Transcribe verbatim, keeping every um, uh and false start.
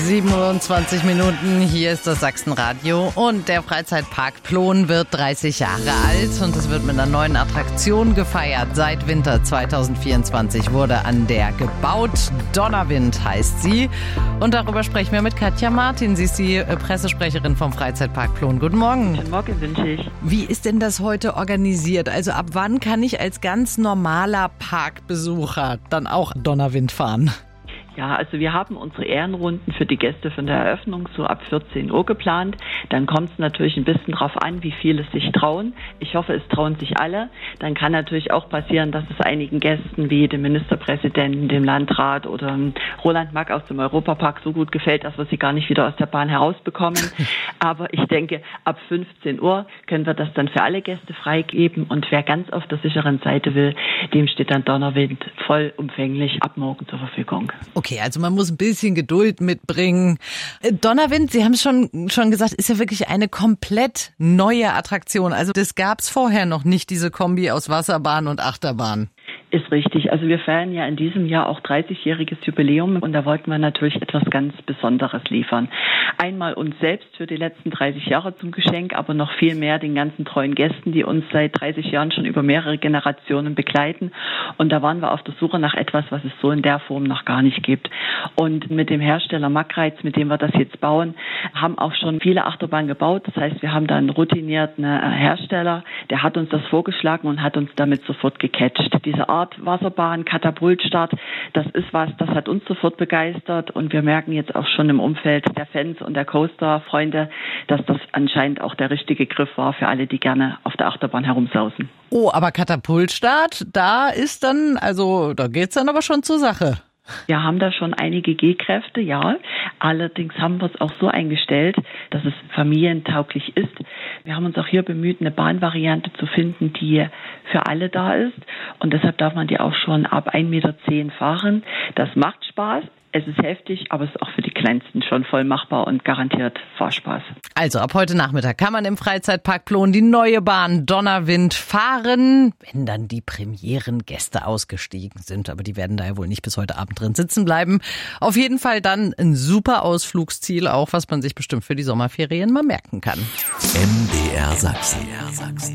siebenundzwanzig Minuten, hier ist das Sachsenradio und der Freizeitpark Plon wird dreißig Jahre alt und es wird mit einer neuen Attraktion gefeiert. Seit Winter zwanzig vierundzwanzig wurde an der gebaut. Donnerwind heißt sie und darüber sprechen wir mit Katja Martin. Sie ist die Pressesprecherin vom Freizeitpark Plon. Guten Morgen. Guten Morgen wünsche ich. Wie ist denn das heute organisiert? Also ab wann kann ich als ganz normaler Parkbesucher dann auch Donnerwind fahren? Ja, also wir haben unsere Ehrenrunden für die Gäste von der Eröffnung so ab vierzehn Uhr geplant. Dann kommt es natürlich ein bisschen drauf an, wie viele sich trauen. Ich hoffe, es trauen sich alle. Dann kann natürlich auch passieren, dass es einigen Gästen wie dem Ministerpräsidenten, dem Landrat oder Roland Mack aus dem Europapark so gut gefällt, dass wir sie gar nicht wieder aus der Bahn herausbekommen. Aber ich denke, ab fünfzehn Uhr können wir das dann für alle Gäste freigeben. Und wer ganz auf der sicheren Seite will, dem steht dann Donnerwind vollumfänglich ab morgen zur Verfügung. Okay, also man muss ein bisschen Geduld mitbringen. Donnerwind, Sie haben es schon, schon gesagt, ist ja wirklich eine komplett neue Attraktion. Also das gab es vorher noch nicht, diese Kombi aus Wasserbahn und Achterbahn. Ist richtig. Also wir feiern ja in diesem Jahr auch dreißigjähriges Jubiläum und da wollten wir natürlich etwas ganz Besonderes liefern. Einmal uns selbst für die letzten dreißig Jahre zum Geschenk, aber noch viel mehr den ganzen treuen Gästen, die uns seit dreißig Jahren schon über mehrere Generationen begleiten. Und da waren wir auf der Suche nach etwas, was es so in der Form noch gar nicht gibt. Und mit dem Hersteller Mackreiz, mit dem wir das jetzt bauen, haben auch schon viele Achterbahnen gebaut. Das heißt, wir haben da einen routinierten Hersteller, der hat uns das vorgeschlagen und hat uns damit sofort gecatcht. Diese Art Wasserbahn, Katapultstart, das ist was, das hat uns sofort begeistert und wir merken jetzt auch schon im Umfeld der Fans und der Coaster-Freunde, dass das anscheinend auch der richtige Griff war für alle, die gerne auf der Achterbahn herumsausen. Oh, aber Katapultstart, da ist dann, also da geht's dann aber schon zur Sache. Wir haben da schon einige G-Kräfte, ja. Allerdings haben wir es auch so eingestellt, dass es familientauglich ist. Wir haben uns auch hier bemüht, eine Bahnvariante zu finden, die für alle da ist. Und deshalb darf man die auch schon ab ein Meter zehn fahren. Das macht Spaß. Es ist heftig, aber es ist auch für die Kleinsten schon voll machbar und garantiert Fahrspaß. Also ab heute Nachmittag kann man im Freizeitpark Plon die neue Bahn Donnerwind fahren, wenn dann die Premierengäste ausgestiegen sind. Aber die werden da ja wohl nicht bis heute Abend drin sitzen bleiben. Auf jeden Fall dann ein super Ausflugsziel, auch was man sich bestimmt für die Sommerferien mal merken kann. M D R Sachsen.